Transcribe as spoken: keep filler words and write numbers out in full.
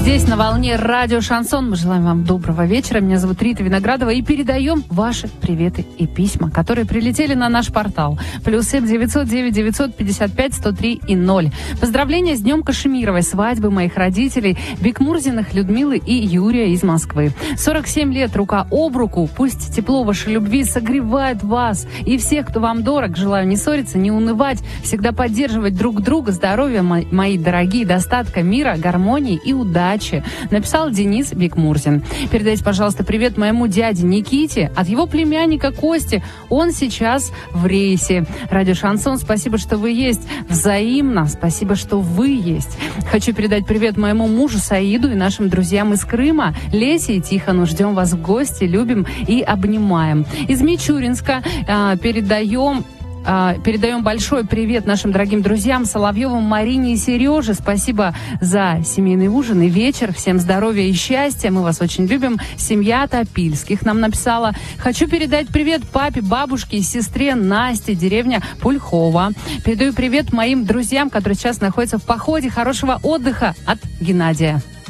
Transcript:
Здесь на волне радио «Шансон». Мы желаем вам доброго вечера. Меня зовут Рита Виноградова. И передаем ваши приветы и письма, которые прилетели на наш портал. Плюс семь девятьсот девять девятьсот пятьдесят пять сто три и ноль. Поздравления с днем Кашемировой, свадьбы моих родителей Бекмурзиных Людмилы и Юрия из Москвы. сорок семь лет рука об руку. Пусть тепло вашей любви согревает вас и всех, кто вам дорог. Желаю не ссориться, не унывать, всегда поддерживать друг друга. Здоровья, мои дорогие, достатка, мира, гармонии и удачи. Написал Денис Бекмурзин. Передайте, пожалуйста, привет моему дяде Никите от его племянника Кости. Он сейчас в рейсе. Радио «Шансон», спасибо, что вы есть. Взаимно. Спасибо, что вы есть. Хочу передать привет моему мужу Саиду и нашим друзьям из Крыма, Лесе и Тихону. Ждем вас в гости, любим и обнимаем. Из Мичуринска э, передаем... Передаем большой привет нашим дорогим друзьям Соловьевым, Марине и Сереже. Спасибо за семейный ужин и вечер. Всем здоровья и счастья. Мы вас очень любим. Семья Топильских нам написала. Хочу передать привет папе, бабушке и сестре Насте, деревня Пульхова. Передаю привет моим друзьям, которые сейчас находятся в походе. Хорошего отдыха от Геннадия.